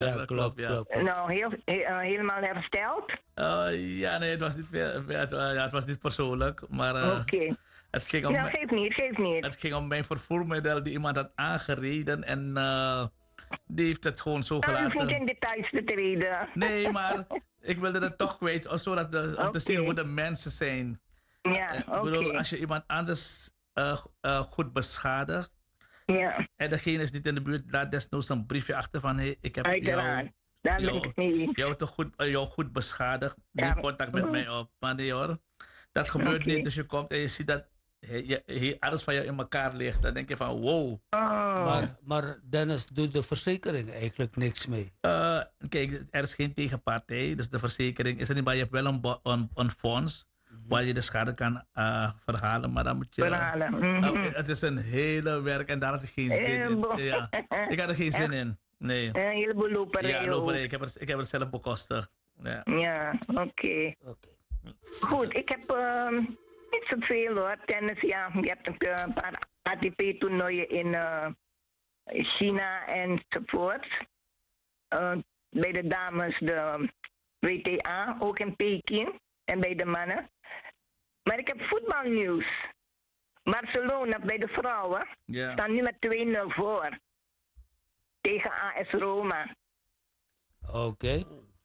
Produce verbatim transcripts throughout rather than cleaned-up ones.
Ja, Dat klopt, klopt, ja. klopt. klopt. Nou, heel, he- eh, helemaal hersteld? Uh, ja, nee, het was niet, meer, het, uh, ja, het was niet persoonlijk, maar uh, Oké. Okay. het, ging om, Ja, geeft niet, geeft niet. het ging om mijn vervoermiddel die iemand had aangereden en uh, die heeft het gewoon zo nou, gelaten. U hoeft niet in details te treden. Nee, maar ik wilde het toch kwijt, zodat de, om okay. te zien hoe de mensen zijn. Ja, oké. Ik bedoel, als je iemand anders uh, uh, goed beschadigt, ja. en degene is niet in de buurt, laat desnoods een briefje achter van, hé, hey, ik heb Uiteraard. jou, Daar ben jou, ik het mee eens. jou, toch goed, uh, jou goed beschadigd, neem ja. contact met mm. mij op. Maar nee hoor, dat gebeurt okay. niet, dus je komt en je ziet dat he, he, he, alles van jou in elkaar ligt. Dan denk je van, wow. Oh. Maar, maar Dennis, doet de verzekering eigenlijk niks mee? Uh, kijk, er is geen tegenpartij, dus de verzekering is er niet, maar je hebt wel een, een, een fonds waar je de schade kan uh, verhalen, maar dan moet je... Verhalen. Mm-hmm. Uh, het is een hele werk en daar had ik geen zin in. Ja, ik had er geen zin in. Nee. Een heleboel loperij. Ja, loperij. Ik heb het, ik heb het zelf bekostigd. Ja, ja oké. Okay. Okay. Goed, ik heb uh, niet zoveel hoor. Tennis, ja. Je hebt een, een paar A T P-toernooien in uh, China enzovoort. Uh, bij de dames de W T A, ook in Peking. En bij de mannen. Maar ik heb voetbalnieuws. Barcelona bij de vrouwen yeah. staan nu met twee nul voor. Tegen A S Roma. Oké. Okay.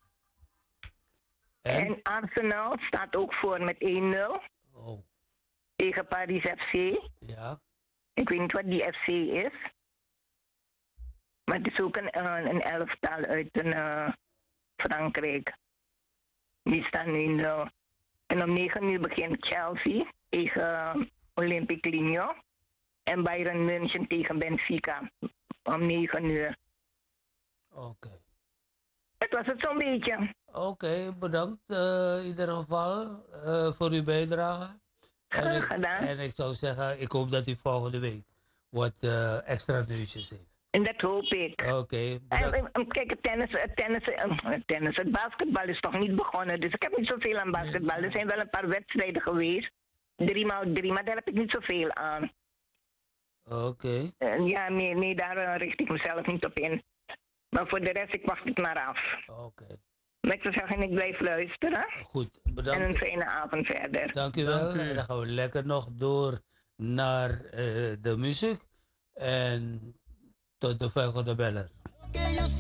En? en Arsenal staat ook voor met één nul. Oh. Tegen Paris F C. Ja. Ik weet niet wat die F C is. Maar het is ook een, een, een elftal uit een, uh, Frankrijk. Die staan nu nul. En om negen uur begint Chelsea tegen uh, Olympique Lyon. En Bayern München tegen Benfica. Om negen uur. Oké. Okay. Dat was het zo'n beetje. Oké, okay, bedankt uh, in ieder geval uh, voor uw bijdrage. En ik, en ik zou zeggen, ik hoop dat u volgende week wat uh, extra nieuwsjes heeft. En dat hoop ik. Oké. Okay, kijk, het tennis, het, tennis, het tennis, het basketbal is nog niet begonnen. Dus ik heb niet zoveel aan basketbal. Er zijn wel een paar wedstrijden geweest. Drie maal drie, maar daar heb ik niet zoveel aan. Oké. Okay. Ja, nee, nee, daar uh, richt ik mezelf niet op in. Maar voor de rest, ik wacht het maar af. Oké. Okay. Maar ik zou zeggen, ik blijf luisteren. Goed, bedankt. En een fijne avond verder. Dank u wel. Dank u. En dan gaan we lekker nog door naar uh, de muziek. En tot de volgende beller.